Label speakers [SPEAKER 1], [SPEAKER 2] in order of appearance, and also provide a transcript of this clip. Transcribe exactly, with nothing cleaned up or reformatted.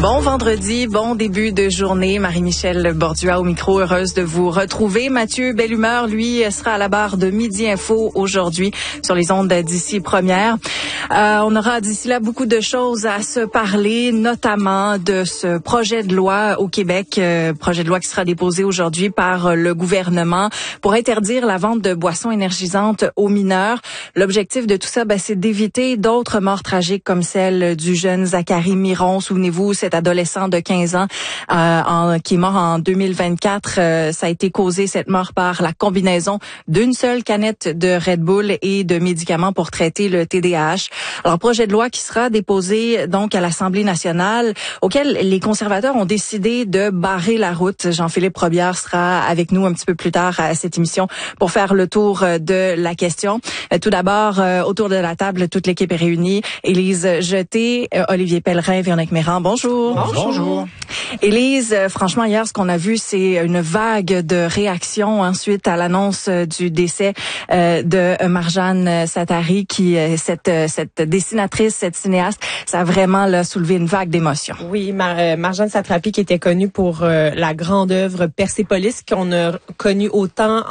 [SPEAKER 1] Bon vendredi, bon début de journée. Marie-Michel Bordua au micro, heureuse de vous retrouver. Mathieu Bellumeur, lui, sera à la barre de Midi Info aujourd'hui sur les ondes d'ici première. Euh, on aura d'ici là beaucoup de choses à se parler, notamment de ce projet de loi au Québec, euh, projet de loi qui sera déposé aujourd'hui par le gouvernement pour interdire la vente de boissons énergisantes aux mineurs. L'objectif de tout ça, ben, c'est d'éviter d'autres morts tragiques comme celle du jeune Zachary Miron. Souvenez-vous, cet adolescent de quinze ans euh, en, qui est mort en deux mille vingt-quatre. Euh, ça a été causé, cette mort, par la combinaison d'une seule canette de Red Bull et de médicaments pour traiter le T D A H. Alors, projet de loi qui sera déposé donc à l'Assemblée nationale, auquel les conservateurs ont décidé de barrer la route. Jean-Philippe Robillard sera avec nous un petit peu plus tard à cette émission pour faire le tour de la question. Tout d'abord, euh, autour de la table, toute l'équipe est réunie. Élise Jeté, euh, Olivier Pellerin, Véronique Méran, bonjour.
[SPEAKER 2] Bonjour. Bonjour.
[SPEAKER 1] Élise, euh, franchement, hier, ce qu'on a vu, c'est une vague de réactions ensuite à l'annonce euh, du décès euh, de Marjane Sattari, qui euh, cette cette dessinatrice, cette cinéaste, ça a vraiment là, soulevé une vague d'émotions.
[SPEAKER 2] Oui, Mar- euh, Marjane Satrapi, qui était connue pour euh, la grande œuvre Persépolis, qu'on a connue autant